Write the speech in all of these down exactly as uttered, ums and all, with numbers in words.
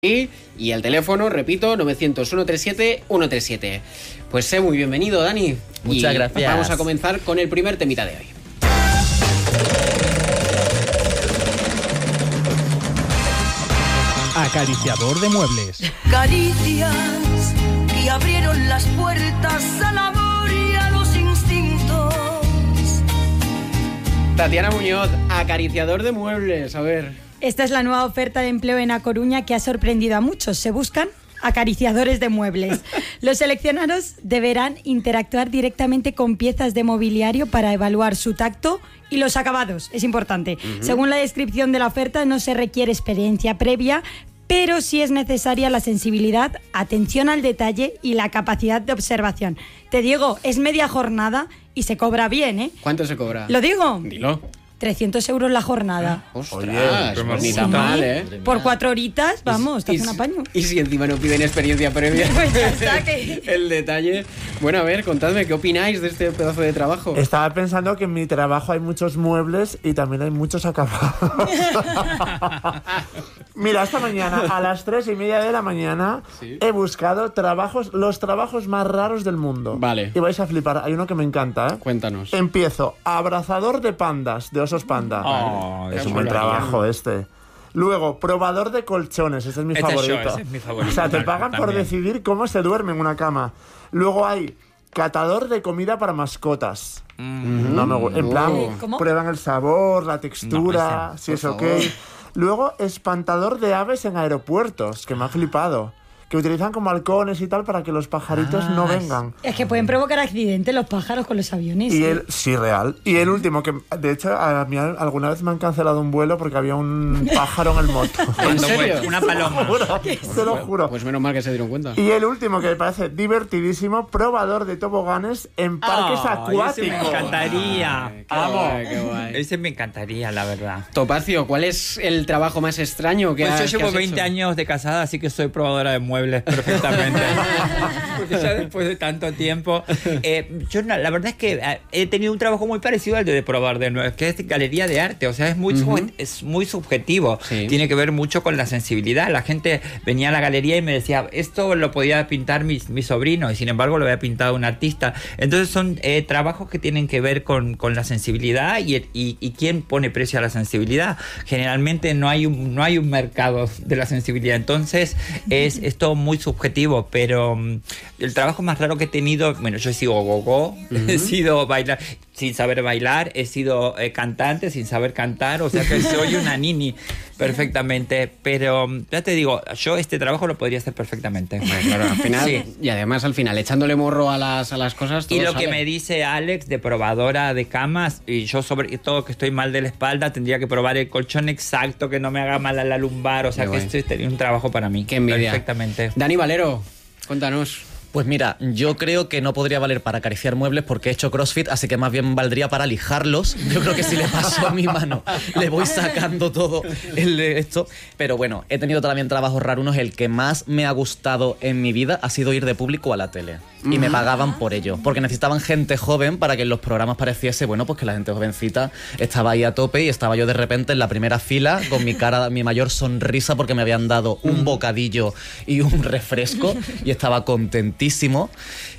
Y el teléfono, repito, novecientos, ciento treinta y siete, ciento treinta y siete. Pues sé muy bienvenido, Dani. Muchas y gracias. Vamos a comenzar con el primer temita de hoy. Acariciador de muebles. Caricias que abrieron las puertas al amor y a los instintos. Tatiana Muñoz, acariciador de muebles. A ver. Esta es la nueva oferta de empleo en A Coruña que ha sorprendido a muchos. Se buscan acariciadores de muebles. Los seleccionados deberán interactuar directamente con piezas de mobiliario para evaluar su tacto y los acabados. Es importante. Uh-huh. Según la descripción de la oferta, no se requiere experiencia previa, pero sí es necesaria la sensibilidad, atención al detalle y la capacidad de observación. Te digo, es media jornada y se cobra bien, ¿eh? ¿Cuánto se cobra? ¿Lo digo? Dilo. trescientos euros la jornada. Ostras, Oye, pues ni tan mal, ¿eh? Por cuatro horitas, vamos, te hace un apaño. Y si encima no piden experiencia previa. Pues ya está, que... El detalle. Bueno, a ver, contadme, ¿qué opináis de este pedazo de trabajo? Estaba pensando que en mi trabajo hay muchos muebles y también hay muchos acabados. Mira, esta mañana, a las tres y media de la mañana, ¿sí? He buscado trabajos, los trabajos más raros del mundo. Vale. Y vais a flipar, hay uno que me encanta, ¿eh? Cuéntanos. Empiezo, abrazador de pandas, de osos panda. Oh, es un buen trabajo este. Luego, probador de colchones, ese es mi este favorito. Yo, ese es mi favorito. O sea, te pagan también. por decidir cómo se duerme en una cama. Luego hay catador de comida para mascotas. Mm. No me gusta. En plan, ¿cómo? Prueban el sabor, la textura, no, si es ok. Luego, espantador de aves en aeropuertos, que me ha flipado. Que utilizan como halcones y tal para que los pajaritos ah, no vengan. Es que pueden provocar accidentes los pájaros con los aviones. Y ¿eh? el, sí, real. Y el último, que de hecho a mí alguna vez me han cancelado un vuelo porque había un pájaro en el moto. ¿En serio? Una paloma. Te lo juro. Pues menos mal que se dieron cuenta. Y el último, que me parece divertidísimo, probador de toboganes en parques oh, acuáticos. Ese me encantaría. Ay, qué guay, qué guay. Ese me encantaría, la verdad. Topacio, ¿cuál es el trabajo más extraño que pues has Pues yo llevo que has veinte hecho? años de casada, así que soy probadora de muebles perfectamente. Porque ya después de tanto tiempo eh, yo la verdad es que eh, he tenido un trabajo muy parecido al de probar de nuevo, que es galería de arte. O sea, es muy, uh-huh. sub, es muy subjetivo. Sí. Tiene que ver mucho con la sensibilidad. La gente venía a la galería y me decía, esto lo podía pintar mi, mi sobrino, y sin embargo lo había pintado un artista. Entonces son eh, trabajos que tienen que ver con, con la sensibilidad y, y, y quién pone precio a la sensibilidad. Generalmente no hay un, no hay un mercado de la sensibilidad. Entonces es, es todo muy subjetivo. Pero um, el trabajo más raro que he tenido, bueno, yo he sido gogo, uh-huh. he sido bailar sin saber bailar, he sido eh, cantante sin saber cantar, o sea que soy una nini perfectamente, pero um, ya te digo, yo este trabajo lo podría hacer perfectamente. Bueno, claro, al final, sí. Y además al final, echándole morro a las, a las cosas, todo y lo sale. Que me dice Alex de probadora de camas, y yo sobre todo que estoy mal de la espalda, tendría que probar el colchón exacto, que no me haga mal a la lumbar, o sea Qué que esto sería un trabajo para mí. Qué envidia. Perfectamente. Dani Valero, cuéntanos. Pues mira, yo creo que no podría valer para acariciar muebles porque he hecho CrossFit, así que más bien valdría para lijarlos. Yo creo que si le paso a mi mano le voy sacando todo el esto. Pero bueno, he tenido también trabajos raros. Uno, el que más me ha gustado en mi vida ha sido ir de público a la tele. Y me pagaban por ello, porque necesitaban gente joven para que en los programas pareciese, bueno, pues que la gente jovencita estaba ahí a tope y estaba yo de repente en la primera fila con mi cara, mi mayor sonrisa porque me habían dado un bocadillo y un refresco y estaba contentísimo.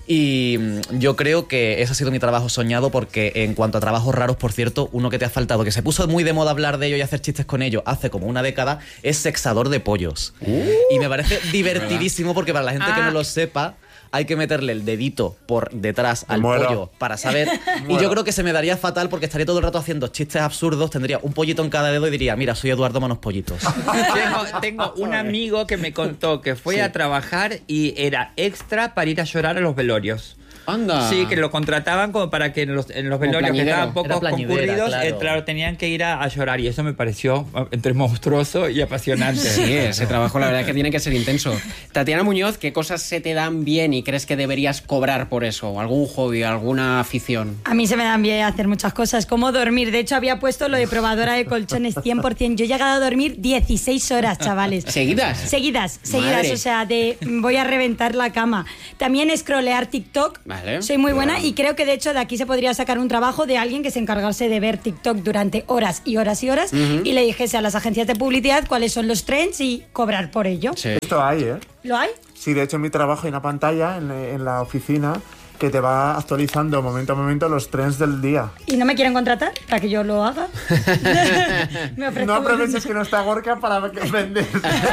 Y yo creo que ese ha sido mi trabajo soñado porque en cuanto a trabajos raros, por cierto, uno que te ha faltado, que se puso muy de moda hablar de ello y hacer chistes con ello hace como una década, es sexador de pollos. Uh, y me parece divertidísimo porque para la gente ah. que no lo sepa, hay que meterle el dedito por detrás al Muero. pollo para saber. Y yo creo que se me daría fatal porque estaría todo el rato haciendo chistes absurdos, tendría un pollito en cada dedo y diría, mira, soy Eduardo Manos Pollitos. tengo, tengo un amigo que me contó que fue sí. a trabajar y era extra para ir a llorar a los velorios. Anda. Sí, que lo contrataban como para que en los, en los velorios que estaban poco concurridos, claro. Eh, claro, tenían que ir a, a llorar, y eso me pareció entre monstruoso y apasionante. Sí, ese trabajo la verdad es que tiene que ser intenso. Tatiana Muñoz, ¿qué cosas se te dan bien y crees que deberías cobrar por eso? ¿Algún hobby, alguna afición? A mí se me dan bien hacer muchas cosas, como dormir. De hecho, había puesto lo de probadora de colchones cien por ciento. Yo he llegado a dormir dieciséis horas, chavales. ¿Seguidas? Seguidas, seguidas. Madre. O sea, de voy a reventar la cama. También scrollear TikTok. Vale. Vale, Soy muy buena bien. y creo que de hecho de aquí se podría sacar un trabajo de alguien que se encargase de ver TikTok durante horas y horas y horas uh-huh. y le dijese a las agencias de publicidad cuáles son los trends y cobrar por ello. Sí. Esto hay, ¿eh? ¿Lo hay? Sí, de hecho en mi trabajo hay una pantalla en, en la oficina que te va actualizando momento a momento los trends del día. ¿Y no me quieren contratar para que yo lo haga? Me ofrezco No aproveches que no está Gorka para vender.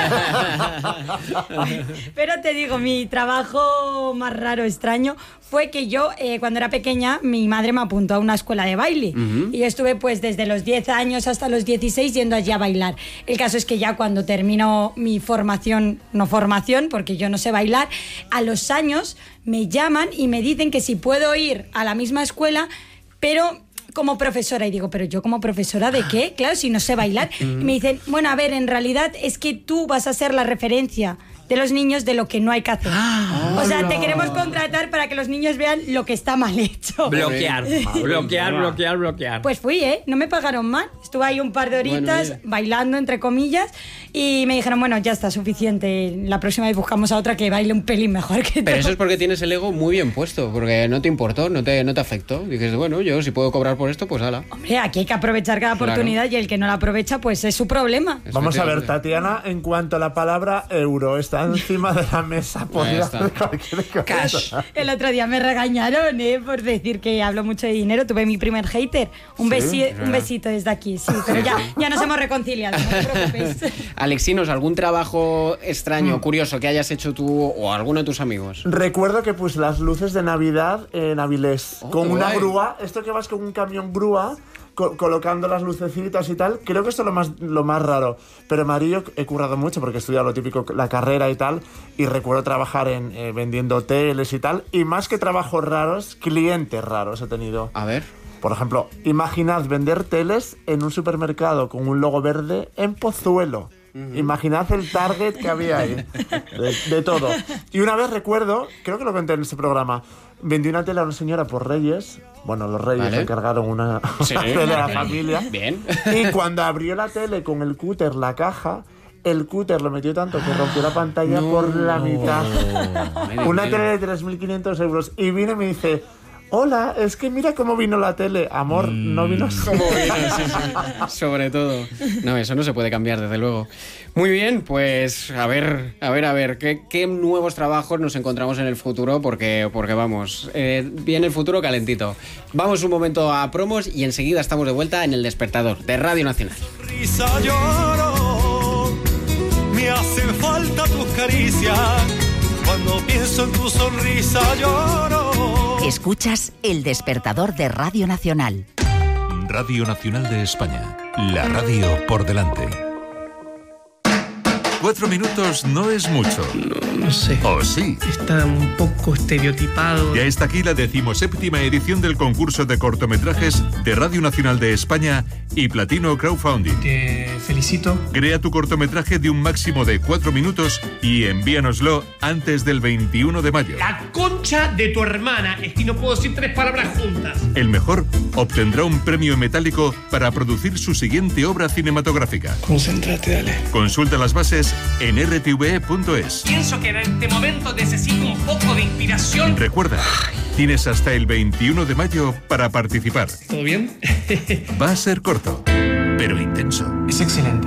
Pero te digo, mi trabajo más raro, extraño, fue que yo, eh, cuando era pequeña, mi madre me apuntó a una escuela de baile. Uh-huh. Y yo estuve pues desde los diez años hasta los dieciséis yendo allí a bailar. El caso es que ya cuando termino mi formación, no formación, porque yo no sé bailar, a los años me llaman y me dicen que si puedo ir a la misma escuela, pero como profesora. Y digo, ¿pero yo como profesora de qué? Claro, si no sé bailar. Y me dicen, bueno, a ver, en realidad es que tú vas a ser la referencia de los niños de lo que no hay que hacer. O sea, te queremos contratar para que los niños vean lo que está mal hecho. Bloquear, bloquear, bloquear, bloquear. Pues fui, ¿eh? No me pagaron mal. Estuve ahí un par de horitas bueno, bailando, entre comillas, y me dijeron, bueno, ya está, suficiente. La próxima vez buscamos a otra que baile un pelín mejor que tú. Pero eso es porque tienes el ego muy bien puesto, porque no te importó, no te, no te afectó. Dices, bueno, yo si puedo cobrar por esto, pues hala. Hombre, aquí hay que aprovechar cada oportunidad claro. Y el que no la aprovecha, pues es su problema. Vamos a ver, Tatiana, en cuanto a la palabra euro, está encima de la mesa. Podría hacer cualquier cosa. Cash. El otro día me regañaron, ¿eh? Por decir que hablo mucho de dinero. Tuve mi primer hater. Un, ¿Sí? besi- un besito desde aquí, sí. Pero ya, ya nos hemos reconciliado, no te preocupes. Alexinos, ¿algún trabajo extraño, mm. curioso que hayas hecho tú o alguno de tus amigos? Recuerdo que puse las luces de Navidad en Avilés. Oh, con una guay. grúa. Esto que vas con un camión grúa co- colocando las lucecitas y tal. Creo que esto es lo más, lo más raro. Pero Marillo he currado mucho porque he estudiado lo típico, la carrera y tal. Y recuerdo trabajar en eh, vendiendo hoteles y tal. Y más que trabajos raros, clientes raros he tenido. A ver. Por ejemplo, imaginad vender teles en un supermercado con un logo verde en Pozuelo. Uh-huh. Imaginad el target que había ahí. De, de todo. Y una vez recuerdo, creo que lo conté en este programa, vendí una tele a una señora por Reyes. Bueno, los Reyes vale. encargaron una, sí. una tele a la familia. Bien. Y cuando abrió la tele con el cúter, la caja, el cúter lo metió tanto que rompió la pantalla no. por la mitad. No. Una tele de tres mil quinientos euros. Y vino y me dice... Hola, es que mira cómo vino la tele. Amor, mm, no vino así. ¿Cómo vino? Sí, sí. Sobre todo. No, eso no se puede cambiar, desde luego. Muy bien, pues a ver, a ver, a ver, ¿qué, qué nuevos trabajos nos encontramos en el futuro? Porque, porque vamos, eh, viene el futuro calentito. Vamos un momento a promos y enseguida estamos de vuelta en El Despertador de Radio Nacional. Sonrisa lloro, me hacen falta tus caricias. Cuando pienso en tu sonrisa lloro. Escuchas El Despertador de Radio Nacional. Radio Nacional de España. La radio por delante. Cuatro minutos no es mucho. No, no sé. ¿O sí? Está un poco estereotipado. Ya está aquí la decimoséptima edición del concurso de cortometrajes de Radio Nacional de España y Platino Crowdfunding. Te felicito. Crea tu cortometraje de un máximo de cuatro minutos y envíanoslo antes del veintiuno de mayo. La concha de tu hermana. Es que no puedo decir tres palabras juntas. El mejor obtendrá un premio metálico para producir su siguiente obra cinematográfica. Concéntrate, dale. Consulta las bases en r t v e punto es. Pienso que en este momento necesito un poco de inspiración. Recuerda, tienes hasta el veintiuno de mayo para participar. ¿Todo bien? Va a ser corto, pero intenso. Es excelente.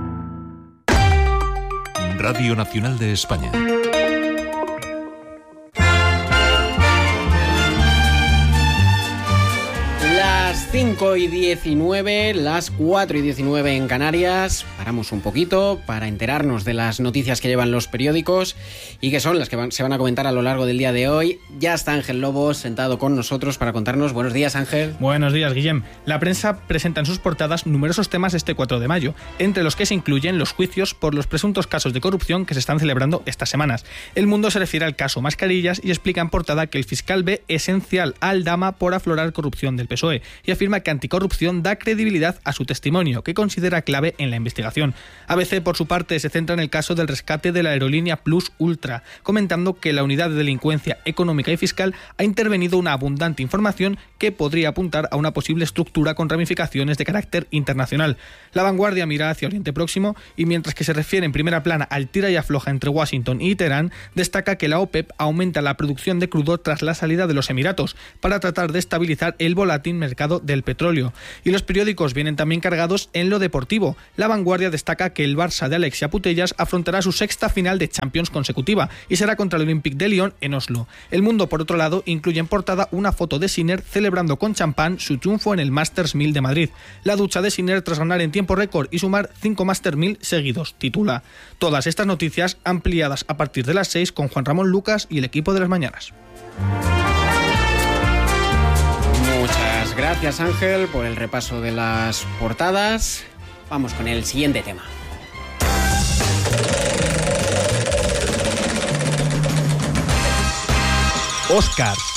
Radio Nacional de España. Las cinco y diecinueve, las cuatro y diecinueve en Canarias. Paramos un poquito para enterarnos de las noticias que llevan los periódicos y que son las que van, se van a comentar a lo largo del día de hoy. Ya está Ángel Lobos sentado con nosotros para contarnos. Buenos días, Ángel. Buenos días, Guillem. La prensa presenta en sus portadas numerosos temas este cuatro de mayo, entre los que se incluyen los juicios por los presuntos casos de corrupción que se están celebrando estas semanas. El Mundo se refiere al caso Mascarillas y explica en portada que el fiscal ve esencial a Aldama por aflorar corrupción del P S O E y afirma afirma que Anticorrupción da credibilidad a su testimonio, que considera clave en la investigación. A B C, por su parte, se centra en el caso del rescate de la aerolínea Plus Ultra, comentando que la Unidad de Delincuencia Económica y Fiscal ha intervenido una abundante información que podría apuntar a una posible estructura con ramificaciones de carácter internacional. La Vanguardia mira hacia Oriente Próximo y, mientras que se refiere en primera plana al tira y afloja entre Washington y Teherán, destaca que la OPEP aumenta la producción de crudo tras la salida de los Emiratos para tratar de estabilizar el volátil mercado del petróleo. Y los periódicos vienen también cargados en lo deportivo. La Vanguardia destaca que el Barça de Alexia Putellas afrontará su sexta final de Champions consecutiva y será contra el Olympique de Lyon en Oslo. El Mundo, por otro lado, incluye en portada una foto de Sinner celebrando con champán su triunfo en el Masters mil de Madrid. La ducha de Sinner tras ganar en tiempo récord y sumar cinco Masters mil seguidos, titula. Todas estas noticias ampliadas a partir de las seis con Juan Ramón Lucas y el equipo de las mañanas. Muchas gracias, Ángel, por el repaso de las portadas. Vamos con el siguiente tema. Oscars.